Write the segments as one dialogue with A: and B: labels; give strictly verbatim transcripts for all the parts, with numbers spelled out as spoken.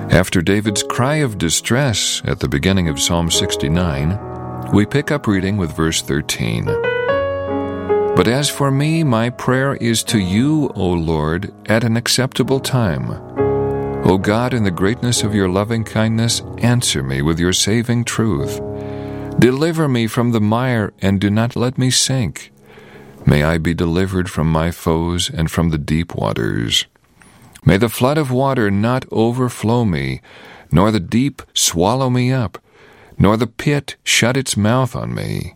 A: After David's cry of distress at the beginning of Psalm sixty-nine, we pick up reading with verse thirteen. But as for me, my prayer is to you, O Lord, at an acceptable time. O God, in the greatness of your loving kindness, answer me with your saving truth. Deliver me from the mire, and do not let me sink. May I be delivered from my foes and from the deep waters. May the flood of water not overflow me, nor the deep swallow me up, nor the pit shut its mouth on me.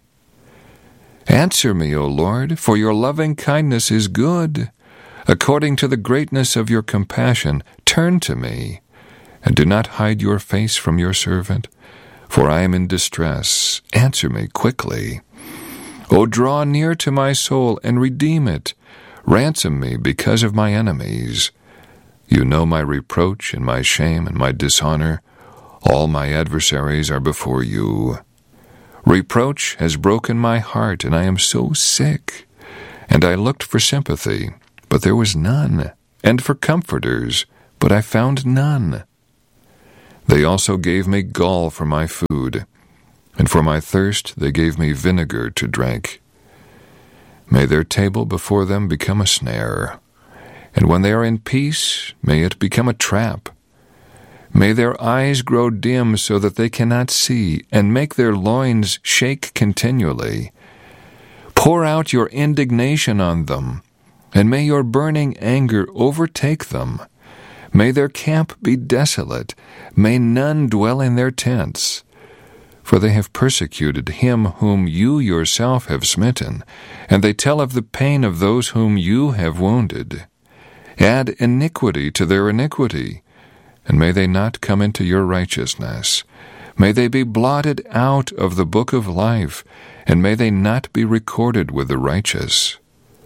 A: Answer me, O Lord, for your loving kindness is good. According to the greatness of your compassion, turn to me, and do not hide your face from your servant, for I am in distress. Answer me quickly. O draw near to my soul and redeem it. Ransom me because of my enemies. You know my reproach and my shame and my dishonor. All my adversaries are before you. Reproach has broken my heart, and I am so sick. And I looked for sympathy, but there was none, and for comforters, but I found none. They also gave me gall for my food, and for my thirst they gave me vinegar to drink. May their table before them become a snare, and when they are in peace, may it become a trap. May their eyes grow dim so that they cannot see, and make their loins shake continually. Pour out your indignation on them, and may your burning anger overtake them. May their camp be desolate, may none dwell in their tents. For they have persecuted him whom you yourself have smitten, and they tell of the pain of those whom you have wounded. Add iniquity to their iniquity, and may they not come into your righteousness. May they be blotted out of the book of life, and may they not be recorded with the righteous.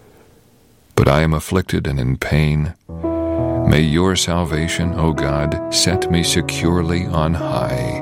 A: But I am afflicted and in pain. May your salvation, O God, set me securely on high.